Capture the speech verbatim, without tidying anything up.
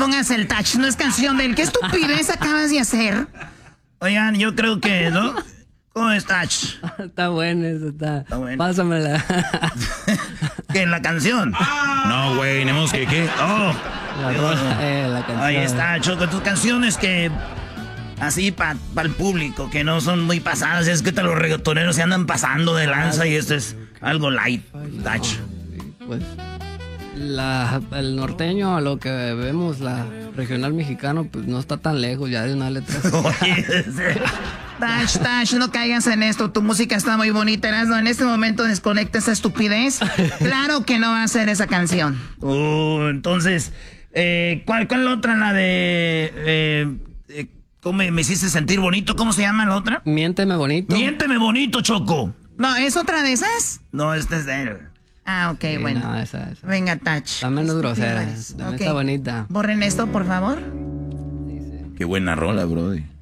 pongas el touch, no es canción de él. ¿Qué estupidez acabas de hacer? Oigan, yo creo que, ¿no? ¿Cómo es touch? Está bueno eso, está. Está bueno. Pásamela. ¿Qué, la canción? No, güey, tenemos que, ¿qué? Oh. La, rola, eh, la canción. Ahí está, Choco, tus canciones que... Así para pa el público, que no son muy pasadas. Es que te los reggaetoneros se andan pasando de lanza y esto es algo light, touch. Pues la, el norteño, a lo que vemos, la regional mexicano, pues no está tan lejos ya de una letra. Oye, Touch, Touch, no caigas en esto. Tu música está muy bonita, Erasmo. En este momento desconecta esa estupidez. Claro que no va a ser esa canción. Uh, entonces, eh, ¿cuál, ¿cuál otra? La de... Eh, eh, ¿Cómo me, me hiciste sentir bonito? ¿Cómo se llama la otra? Miénteme bonito. Miénteme bonito, Choco. No, ¿es otra de esas? No, esta es de él. Ah, ok, Sí, bueno. no, esa, esa. Venga, Touch. Está menos grosera. Estupidez. También Ok. está bonita. Borren esto, por favor. Qué buena rola, brody.